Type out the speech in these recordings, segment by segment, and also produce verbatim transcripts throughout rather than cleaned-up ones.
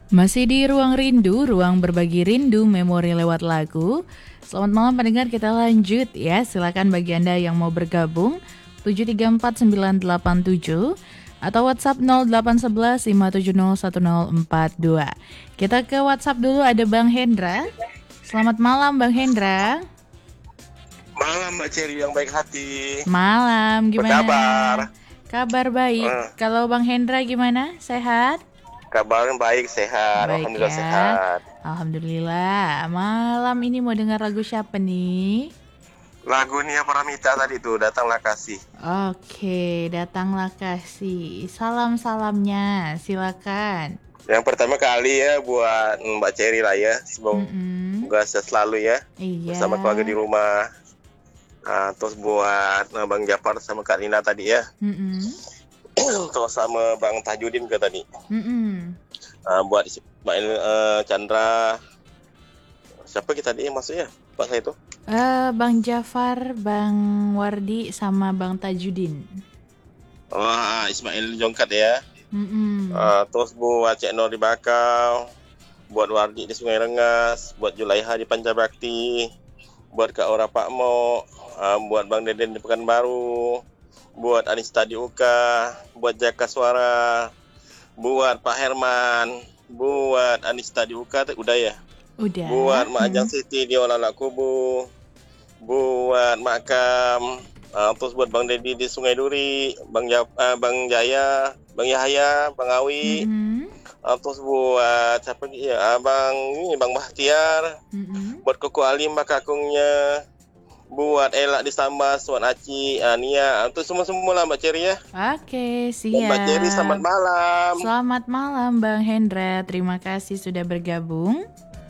Masih di Ruang Rindu, ruang berbagi rindu, memori lewat lagu. Selamat malam pendengar, kita lanjut ya. Silakan bagi Anda yang mau bergabung tujuh tiga empat sembilan delapan tujuh atau WhatsApp nol delapan satu satu lima tujuh nol satu nol empat dua. Kita ke WhatsApp dulu, ada Bang Hendra. Selamat malam Bang Hendra. Malam Mbak Cherry yang baik hati. Malam, gimana? Apa kabar? Kabar baik. Uh. Kalau Bang Hendra gimana? Sehat? Kabarnya baik, sehat. Baik Alhamdulillah ya. sehat. Alhamdulillah. Malam ini mau dengar lagu siapa nih? Lagu Nia Paramita tadi tuh, Datanglah Kasih. Oke, Datanglah Kasih. Salam-salamnya, silakan. Yang pertama kali ya buat Mbak Cherry lah ya. Semoga Mm-mm. sehat selalu ya. Iya. Bersama keluarga di rumah. Nah, terus buat uh, Bang Jafar sama Kak Lina tadi ya. Mm-mm. Terus sama Bang Tajudin ke tadi. Mm-mm. Uh, buat Ismail uh, Chandra. Siapa kita tadi maksudnya? Pak saya itu? Eh, Bang Jafar, Bang Wardi, sama Bang Tajudin. Wah, Ismail Jongkat ya. Mm-mm. Uh, terus buat Cik Nur di Bakau, buat Wardi di Sungai Rengas, buat Julaiha di Pancabakti, buat Kak Ora Pak Mo, uh, buat Bang Deden di Pekanbaru, buat Anista di Uka, buat Jaka Suara, buat Pak Herman, buat Anista di Uka, udah ya? Udah. Buat Mak Ajang Hmm. Siti di Olala Kubu, buat Mak Kam, uh, terus buat Bang Dedi di Sungai Duri, Bang, ja- uh, Bang Jaya, Bang Yahya, Bang Awi, Mm-mm. uh, terus buat siapa lagi ya? Abang ini Bang Bahtiar, Mm-mm. buat Koko Alim Kakungnya, buat Ella di Sambas, buat Aci, uh, Nia, untuk semua-semua lah Mbak Cherry ya. Oke, Dan Mbak Cherry siap. selamat malam. Selamat malam Bang Hendra, terima kasih sudah bergabung.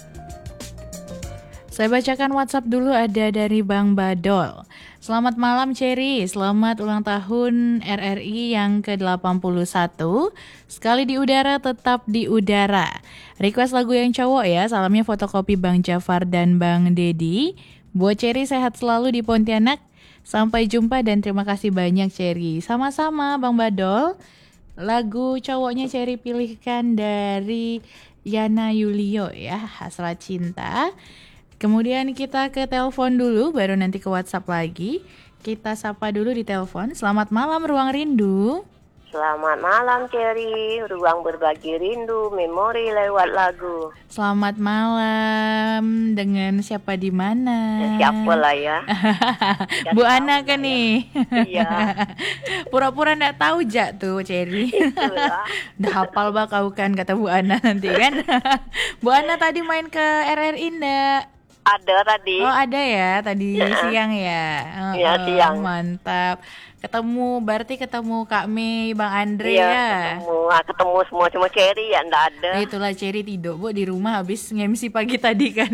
Saya bacakan WhatsApp dulu, ada dari Bang Badol. Selamat malam Cherry, selamat ulang tahun R R I yang ke delapan puluh satu. Sekali di udara tetap di udara. Request lagu yang cowok ya, salamnya fotokopi Bang Jafar dan Bang Dedi. Buat Cherry sehat selalu di Pontianak. Sampai jumpa dan terima kasih banyak Cherry. Sama-sama Bang Badol. Lagu cowoknya Cherry pilihkan dari Yana Yulio ya, Hasrat Cinta. Kemudian kita ke telepon dulu, baru nanti ke WhatsApp lagi. Kita sapa dulu di telepon. Selamat malam Ruang Rindu. Selamat malam Cherry, ruang berbagi rindu, memori lewat lagu. Selamat malam. Dengan siapa di mana? Ya, siapa lah ya? Bu Ana kan nih. Iya. Pura-pura ndak tahu jak tuh Cherry. Itulah. Udah hafal bah kau kan, kata Bu Ana nanti kan. Bu Ana tadi main ke R R I ndak? Ada tadi. Oh ada ya, tadi Ya. siang ya. Oh, Iya, oh, siang. Mantap. Ketemu, berarti ketemu Kak Mei, Bang Andre Iya, ya. ketemu, ah, ketemu semua cuma Cherry ya ndak ada. Nah, itulah Cherry tidur bu di rumah habis nge-M C pagi tadi kan.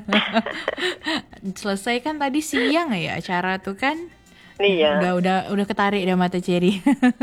Selesai kan tadi siang ya acara tuh kan. Iya. Udah udah udah ketarik dah mata Cherry.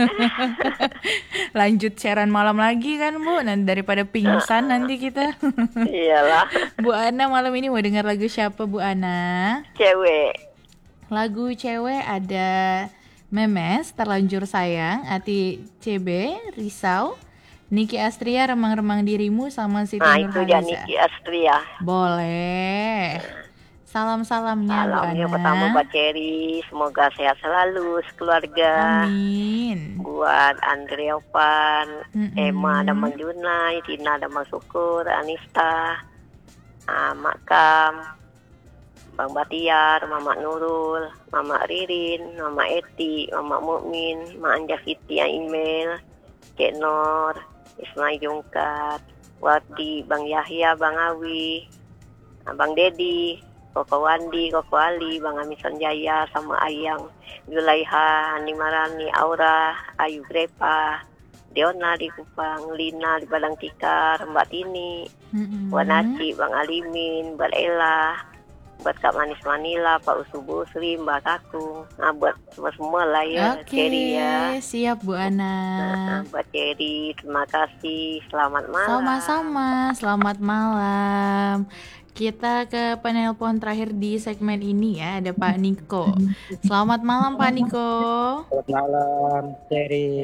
Lanjut siaran malam lagi kan Bu, nanti daripada pingsan nanti kita. Iyalah. Bu Ana malam ini mau dengar lagu siapa Bu Ana? Cewek. Lagu cewek ada Memes, Terlanjur Sayang, Ati C B, Risau, Niki Astria, Remang-remang Dirimu, sama Siti Nah itu dia Nurhaliza. Niki Astria. Boleh. Salam-salamnya Bu Salam yang Ana. pertama buat Cherry, semoga sehat selalu sekeluarga. Amin. Buat Andre Opan, Mm-mm. Emma dan Mang Junai, Tina dan Mang Syukur, Anista, ah, Mak Kam, Bang Batiar, Mama Nurul, Mama Ririn, Mama Eti, Mama Mukmin, Mak Anja Siti yang email, Cek Nor, Ismail Jungkat, Wati, Bang Yahya, Bang Awi, Bang Dedi, Koko Wandi, Koko Ali, Bang Ami Sanjaya, sama Ayang, Julaiha, Hani Marani, Aura, Ayu Grepa, Deona di Kupang, Lina di Padang Tikar, Mbak Tini, Mm-mm. buat Naci, Bang Alimin, buat Ella, buat Kak Manis Manila, Pak Usu Busri, Mbak Kakung, nah buat semua-semua lah ya, Oke, Cherry ya. siap Bu Nah, Ana. buat Cherry, terima kasih, selamat malam. Sama-sama, selamat malam. Kita ke penelpon terakhir di segmen ini ya, ada Pak Niko. Selamat malam Pak Niko. Selamat malam, Cherry.